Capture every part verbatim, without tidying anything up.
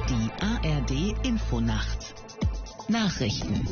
Die A R D Infonacht Nachrichten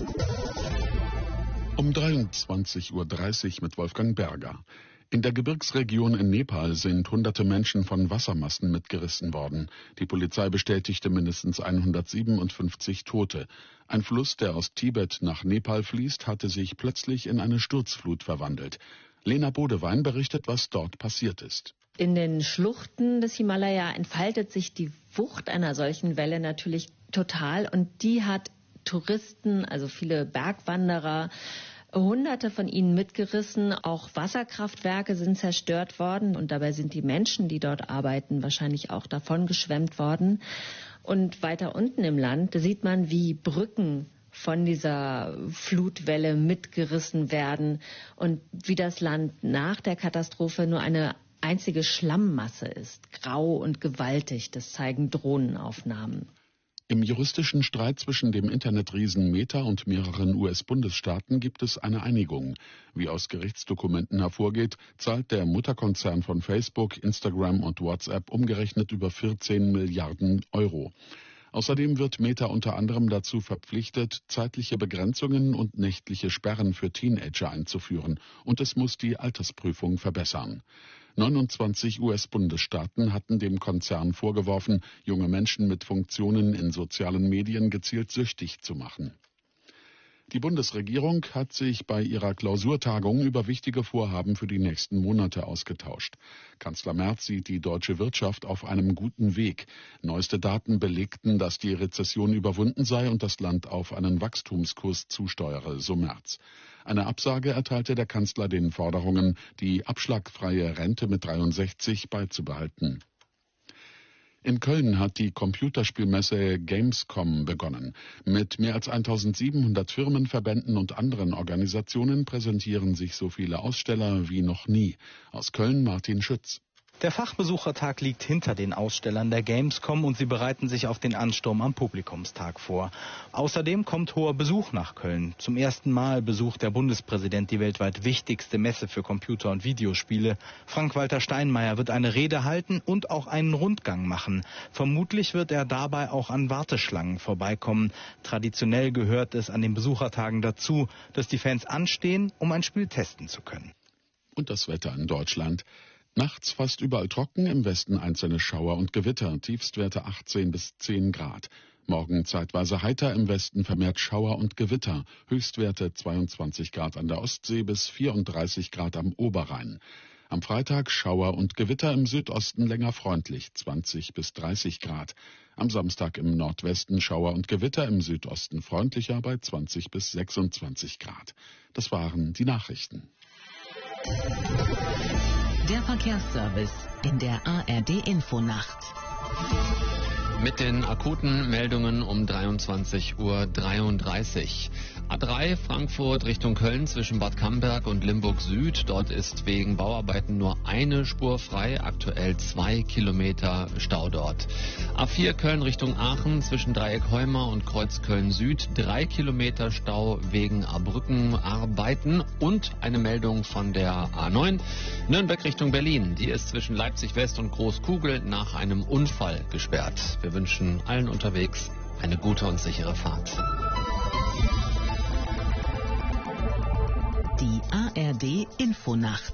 um dreiundzwanzig Uhr dreißig mit Wolfgang Berger. In der Gebirgsregion in Nepal sind hunderte Menschen von Wassermassen mitgerissen worden. Die Polizei bestätigte mindestens hundertsiebenundfünfzig Tote. Ein Fluss, der aus Tibet nach Nepal fließt, hatte sich plötzlich in eine Sturzflut verwandelt. Lena Bodewein berichtet, was dort passiert ist. In den Schluchten des Himalaya entfaltet sich die Wucht einer solchen Welle natürlich total, und die hat Touristen, also viele Bergwanderer, Hunderte von ihnen mitgerissen. Auch Wasserkraftwerke sind zerstört worden, und dabei sind die Menschen, die dort arbeiten, wahrscheinlich auch davon geschwemmt worden. Und weiter unten im Land sieht man, wie Brücken von dieser Flutwelle mitgerissen werden und wie das Land nach der Katastrophe nur eine einzige Schlammmasse ist. Grau und gewaltig, das zeigen Drohnenaufnahmen. Im juristischen Streit zwischen dem Internetriesen Meta und mehreren U S-Bundesstaaten gibt es eine Einigung. Wie aus Gerichtsdokumenten hervorgeht, zahlt der Mutterkonzern von Facebook, Instagram und WhatsApp umgerechnet über vierzehn Milliarden Euro. Außerdem wird Meta unter anderem dazu verpflichtet, zeitliche Begrenzungen und nächtliche Sperren für Teenager einzuführen, und es muss die Altersprüfung verbessern. neunundzwanzig U S-Bundesstaaten hatten dem Konzern vorgeworfen, junge Menschen mit Funktionen in sozialen Medien gezielt süchtig zu machen. Die Bundesregierung hat sich bei ihrer Klausurtagung über wichtige Vorhaben für die nächsten Monate ausgetauscht. Kanzler Merz sieht die deutsche Wirtschaft auf einem guten Weg. Neueste Daten belegten, dass die Rezession überwunden sei und das Land auf einen Wachstumskurs zusteuere, so Merz. Eine Absage erteilte der Kanzler den Forderungen, die abschlagfreie Rente mit dreiundsechzig beizubehalten. In Köln hat die Computerspielmesse Gamescom begonnen. Mit mehr als eintausendsiebenhundert Firmen, Verbänden und anderen Organisationen präsentieren sich so viele Aussteller wie noch nie. Aus Köln Martin Schütz. Der Fachbesuchertag liegt hinter den Ausstellern der Gamescom, und sie bereiten sich auf den Ansturm am Publikumstag vor. Außerdem kommt hoher Besuch nach Köln. Zum ersten Mal besucht der Bundespräsident die weltweit wichtigste Messe für Computer- und Videospiele. Frank-Walter Steinmeier wird eine Rede halten und auch einen Rundgang machen. Vermutlich wird er dabei auch an Warteschlangen vorbeikommen. Traditionell gehört es an den Besuchertagen dazu, dass die Fans anstehen, um ein Spiel testen zu können. Und das Wetter in Deutschland. Nachts fast überall trocken, im Westen einzelne Schauer und Gewitter, Tiefstwerte achtzehn bis zehn Grad. Morgen zeitweise heiter, im Westen vermehrt Schauer und Gewitter, Höchstwerte zweiundzwanzig Grad an der Ostsee bis vierunddreißig Grad am Oberrhein. Am Freitag Schauer und Gewitter, im Südosten länger freundlich, zwanzig bis dreißig Grad. Am Samstag im Nordwesten Schauer und Gewitter, im Südosten freundlicher bei zwanzig bis sechsundzwanzig Grad. Das waren die Nachrichten. Der Verkehrsservice in der A R D Infonacht. Mit den akuten Meldungen um dreiundzwanzig Uhr dreiunddreißig. A drei Frankfurt Richtung Köln zwischen Bad Camberg und Limburg Süd. Dort ist wegen Bauarbeiten nur eine Spur frei, aktuell zwei Kilometer Stau dort. A vier Köln Richtung Aachen zwischen Dreieck Heumer und Kreuz Köln Süd. Drei Kilometer Stau wegen Brückenarbeiten. Und eine Meldung von der A neun Nürnberg Richtung Berlin. Die ist zwischen Leipzig West und Großkugel nach einem Unfall gesperrt. Wir wünschen allen unterwegs eine gute und sichere Fahrt. Die A R D Infonacht.